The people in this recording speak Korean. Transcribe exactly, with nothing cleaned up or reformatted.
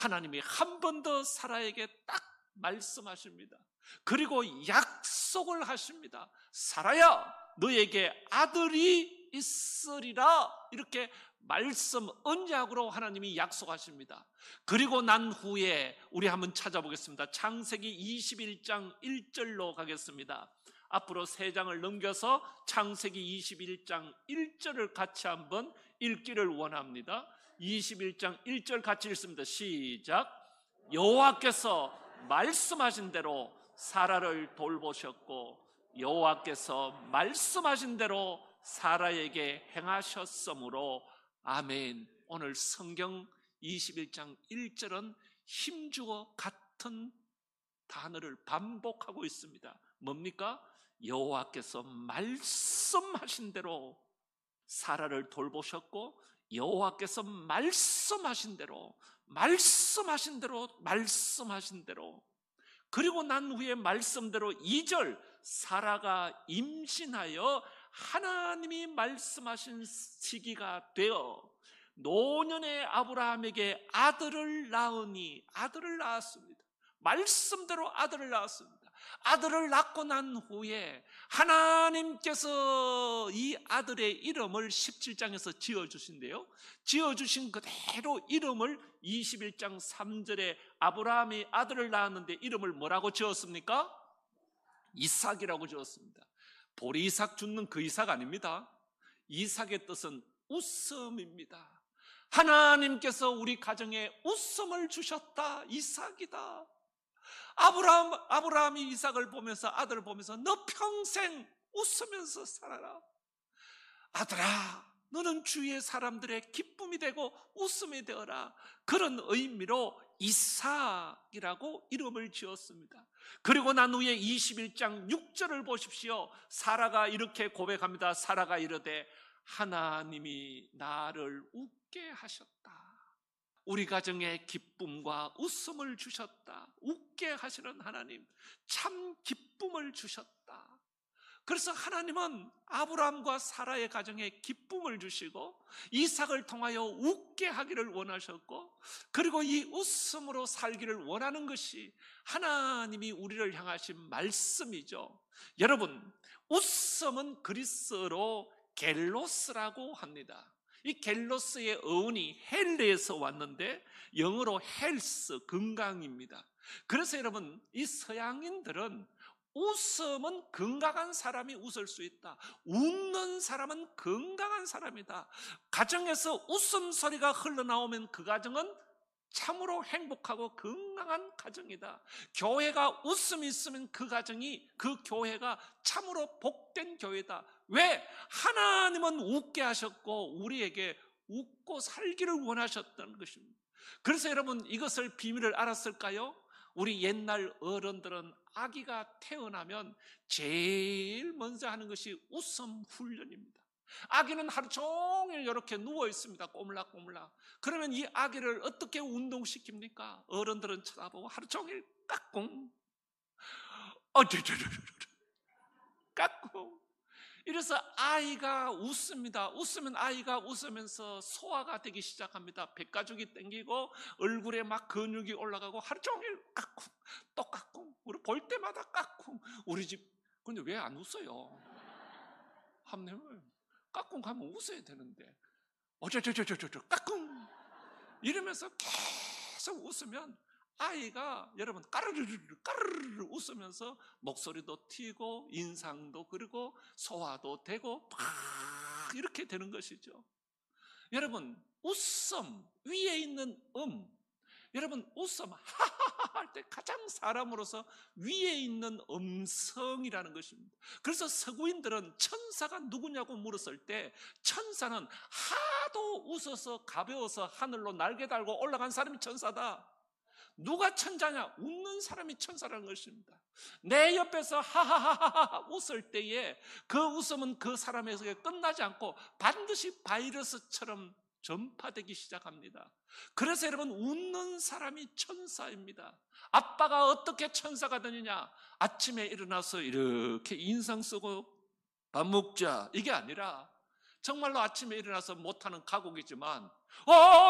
하나님이 한 번 더 사라에게 딱 말씀하십니다. 그리고 약속을 하십니다. 사라야, 너에게 아들이 있으리라. 이렇게 말씀, 언약으로 하나님이 약속하십니다. 그리고 난 후에 우리 한번 찾아보겠습니다. 창세기 이십일 장 일 절로 가겠습니다. 앞으로 세 장을 넘겨서 창세기 이십일 장 일 절을 같이 한번 읽기를 원합니다. 이십일 장 일 절 같이 읽습니다. 시작. 여호와께서 말씀하신 대로 사라를 돌보셨고 여호와께서 말씀하신 대로 사라에게 행하셨으므로 아멘. 오늘 성경 이십일 장 일 절은 힘주어 같은 단어를 반복하고 있습니다. 뭡니까? 여호와께서 말씀하신 대로 사라를 돌보셨고 여호와께서 말씀하신 대로 말씀하신 대로 말씀하신 대로 그리고 난 후에 말씀대로 이 절 사라가 임신하여 하나님이 말씀하신 시기가 되어 노년의 아브라함에게 아들을 낳으니 아들을 낳았습니다. 말씀대로 아들을 낳았습니다. 아들을 낳고 난 후에 하나님께서 이 아들의 이름을 십칠 장에서 지어주신대요. 지어주신 그대로 이름을 이십일 장 삼 절에 아브라함이 아들을 낳았는데 이름을 뭐라고 지었습니까? 이삭이라고 지었습니다. 보리 이삭 죽는 그 이삭 아닙니다. 이삭의 뜻은 웃음입니다. 하나님께서 우리 가정에 웃음을 주셨다. 이삭이다. 아브라함, 아브라함이 이삭을 보면서 아들을 보면서 너 평생 웃으면서 살아라. 아들아, 너는 주위의 사람들의 기쁨이 되고 웃음이 되어라. 그런 의미로 이삭이라고 이름을 지었습니다. 그리고 난 후에 이십일 장 육 절을 보십시오. 사라가 이렇게 고백합니다. 사라가 이르되 하나님이 나를 웃게 하셨다. 우리 가정에 기쁨과 웃음을 주셨다. 웃게 하시는 하나님, 참 기쁨을 주셨다. 그래서 하나님은 아브라함과 사라의 가정에 기쁨을 주시고 이삭을 통하여 웃게 하기를 원하셨고 그리고 이 웃음으로 살기를 원하는 것이 하나님이 우리를 향하신 말씀이죠. 여러분, 웃음은 그리스어로 겔로스라고 합니다. 이 겔로스의 어원이 헬레에서 왔는데 영어로 헬스, 건강입니다. 그래서 여러분, 이 서양인들은 웃음은 건강한 사람이 웃을 수 있다. 웃는 사람은 건강한 사람이다. 가정에서 웃음소리가 흘러나오면 그 가정은 참으로 행복하고 건강한 가정이다. 교회가 웃음이 있으면 그 가정이, 그 교회가 참으로 복된 교회다. 왜? 하나님은 웃게 하셨고 우리에게 웃고 살기를 원하셨다는 것입니다. 그래서 여러분, 이것을 비밀을 알았을까요? 우리 옛날 어른들은 아기가 태어나면 제일 먼저 하는 것이 웃음 훈련입니다. 아기는 하루 종일 이렇게 누워 있습니다. 꼬물락꼬물락. 그러면 이 아기를 어떻게 운동시킵니까? 어른들은 쳐다보고 하루 종일 까꿍, 어쩌저저저 까꿍. 이래서 아이가 웃습니다. 웃으면 아이가 웃으면서 소화가 되기 시작합니다. 백가죽이 땡기고 얼굴에 막 근육이 올라가고 하루 종일 까꿍, 또 까꿍. 우리 볼 때마다 까꿍. 우리 집 근데 왜 안 웃어요? 함내면 까꿍 하면 웃어야 되는데 어쩌저저저저 까꿍 이러면서 계속 웃으면 아이가 여러분 까르르르 까르르르 웃으면서 목소리도 튀고 인상도 그리고 소화도 되고 팍 이렇게 되는 것이죠. 여러분, 웃음 위에 있는 음, 여러분 웃음 하하하 할 때 가장 사람으로서 위에 있는 음성이라는 것입니다. 그래서 서구인들은 천사가 누구냐고 물었을 때 천사는 하도 웃어서 가벼워서 하늘로 날개 달고 올라간 사람이 천사다. 누가 천사냐? 웃는 사람이 천사라는 것입니다. 내 옆에서 하하하하 웃을 때에 그 웃음은 그 사람에게 끝나지 않고 반드시 바이러스처럼 전파되기 시작합니다. 그래서 여러분, 웃는 사람이 천사입니다. 아빠가 어떻게 천사가 되느냐? 아침에 일어나서 이렇게 인상 쓰고 밥 먹자 이게 아니라 정말로 아침에 일어나서 못하는 가곡이지만 어